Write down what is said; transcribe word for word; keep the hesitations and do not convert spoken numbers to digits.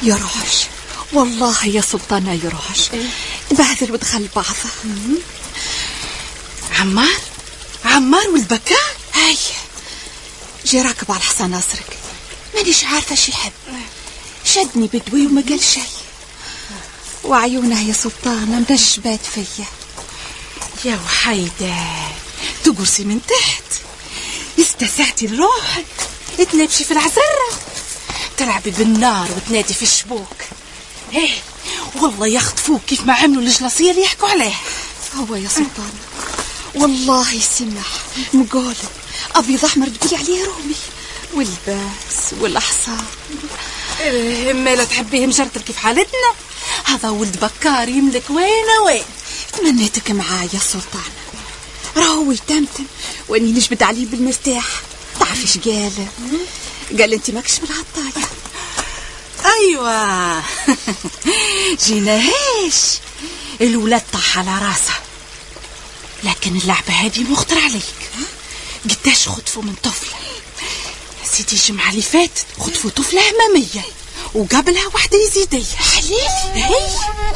يروحش والله يا سلطانة، يروحش بهذل ودخل بعضه. عمار عمار والبكاء هاي جي راكب على الحصان أسرق، مانيش عارفة شي يحب، شدني بدوي وما قال شي، وعيونه يا سلطانة مدشبات فيا. يا وحيدة تقرسي من تحت، استسعتي لروحك، تنبشي في العزرة، تلعبي بالنار وتنادي في الشبوك. ايه والله يخطفوك كيف ما عملوا الجلاصية اللي يحكوا عليه. هو يا سلطانة والله يسمح مقول أبيض أحمر تقولي عليه رومي، والباس والأحصان. إيه ما لا تحبيه مجرتر كيف حالتنا، هذا ولد بكار يملك وين وين. تمنيتك معايا يا سلطانة، راهو يتمتم واني نجبد عليه بالمرتاح. تعرفي ايش قال؟ قال انت ماكش بالعطاية. ايوه جينا هيش الولاد طاح على راسه، لكن اللعبة هذه مخطر عليك. قداش خطفوا من طفلة سيدي الجمعة اللي فاتت، خطفوا طفلة أمامية وقبلها واحدة يزيدية. حليلي هي